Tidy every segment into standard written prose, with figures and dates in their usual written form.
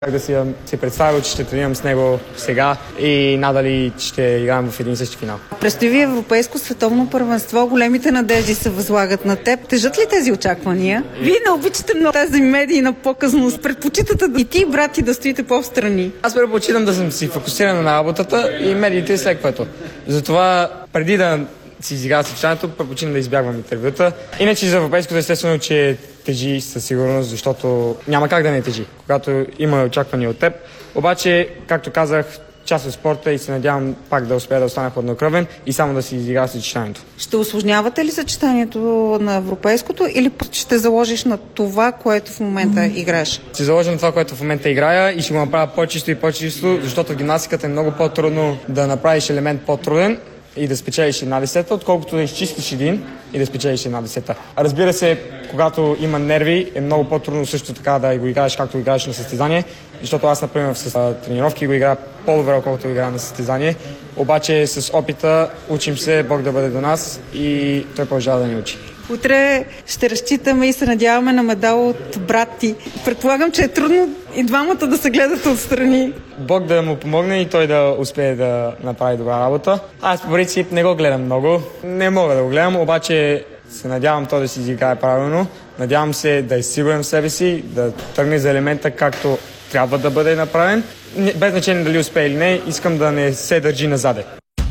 Как да си представил, че ще тренирам с него сега и надали ще играем в един същи финал. Предстои европейско световно първенство. Големите надежди се възлагат на теб. Тежат ли тези очаквания? Вие не обичате много тази медийна показност. Предпочитате и ти, брат ти, да стоите по-встрани. Аз предпочитам да съм си фокусиран на работата и медиите след което. Затова преди да си изиграя съчетанието, предпочитам да избягвам интервюта. Иначе за европейското естествено, че тежи със сигурност, защото няма как да не тежи, когато има очаквания от теб. Обаче, както казах, част от спорта и се надявам пак да успея да остана хладнокръвен и само да си изиграя съчетанието. Ще усложнявате ли съчетанието на европейското или ще заложиш на това, което в момента играеш? Ще заложа на това, което в момента играя и ще го направя по-чисто и по-чисто, защото в гимнастиката е много по-трудно да направиш елемент по-труден и да спечелиш една десета, отколкото да изчистиш един и да спечелиш една десета. Разбира се, когато има нерви, е много по-трудно също така да го играеш както го играеш на състезание, защото аз, например, с тренировки го играя по-добре, отколкото го играя на състезание. Обаче с опита учим се, Бог да бъде до нас и той продължава да ни учи. Утре ще разчитаме и се надяваме на медал от брат ти. Предполагам, че е трудно и двамата да се гледат отстрани. Бог да му помогне и той да успее да направи добра работа. Аз по принцип не го гледам много. Не мога да го гледам, обаче се надявам той да си изиграе правилно. Надявам се да е сигурен в себе си, да тръгне за елемента както трябва да бъде направен. Без значение дали успее или не, искам да не се държи назаде.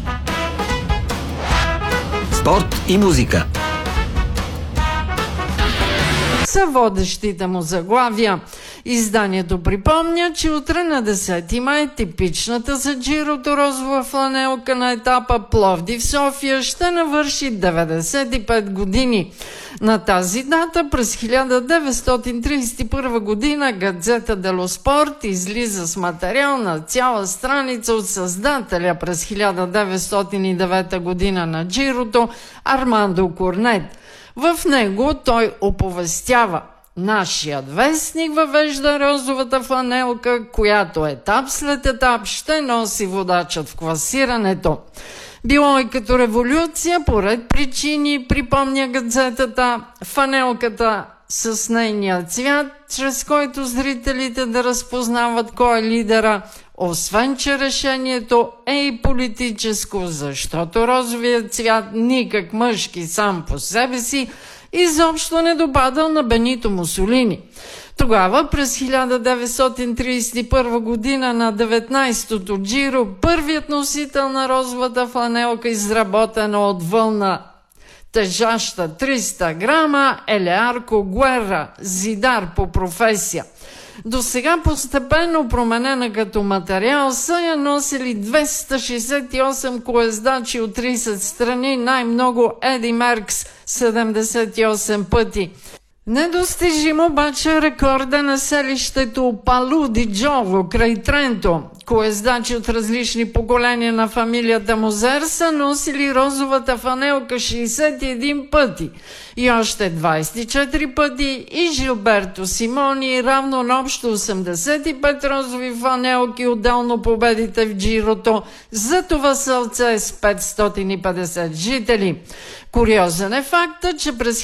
Спорт и музика са водещите му заглавия. Изданието припомня, че утре на 10 май типичната за Джирото розова фланелка на етапа Пловдив-София ще навърши 95 години. На тази дата през 1931 година газета Дело Спорт излиза с материал на цяла страница от създателя през 1909 година на Джирото Армандо Корнет. В него той оповестява: нашият вестник въвежда розовата фланелка, която етап след етап ще носи водачът в класирането. Било и като революция, по ред причини, припомня газетата, фланелката с нейния цвят, чрез който зрителите да разпознават кой е лидера, освен че решението е и политическо, защото розовият цвят никак мъжки сам по себе си изобщо не допадал на Бенито Мусолини. Тогава, през 1931 година на 19-то Джиро, първият носител на розовата фланелка, изработена от вълна тежаща 300 грама, е Леарко Гуерра, зидар по професия. До сега постепенно променена като материал са я носили 268 колездачи от 30 страни, най-много Еди Меркс 78 пъти. Недостижим обаче рекорда на селището Палу ди Джово край Тренто. Колездачи от различни поколения на фамилията Мозер са носили розовата фланелка 61 пъти и още 24 пъти и Жилберто Симони равно на общо 85 розови фланелки, отделно победите в Джирото за това селце с 550 жители. Куриозен е факта, че през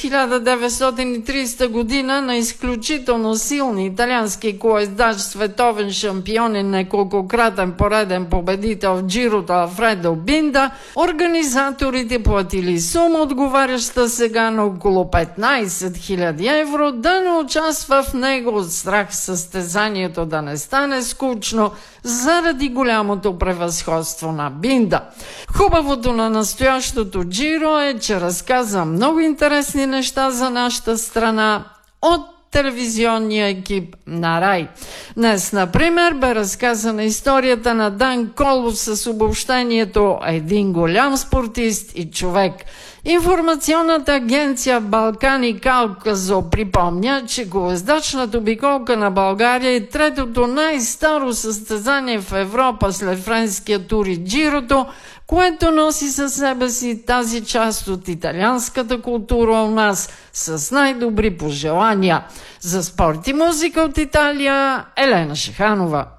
1930 година на изключително силни италиански колездач, световен шампион и неколкократен пореден победител в Джирото Алфредо Бинда, организаторите платили сума, отговаряща сега на около 15 000 евро, да не участва в него от страх състезанието да не стане скучно заради голямото превъзходство на Бинда. Хубавото на настоящото Джиро е, че разказа много интересни неща за нашата страна от телевизионния екип на Рай. Днес, например, бе разказана историята на Дан Колов с обобщението «Един голям спортист и човек». Информационната агенция Балкани Кавказо припомня, че колездачната обиколка на България е третото най-старо състезание в Европа след френския тур и Джирото, което носи със себе си тази част от италианската култура у нас с най-добри пожелания. За спорт и музика от Италия, Елена Шиханова.